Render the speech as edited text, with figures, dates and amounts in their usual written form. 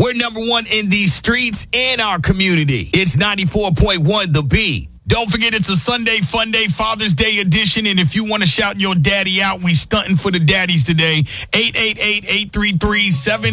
We're number one in these streets and our community. It's 94.1 The B. Don't forget, it's a Sunday Fun Day, Father's Day edition. And if you want to shout your daddy out, we stunting for the daddies today. 888-833-7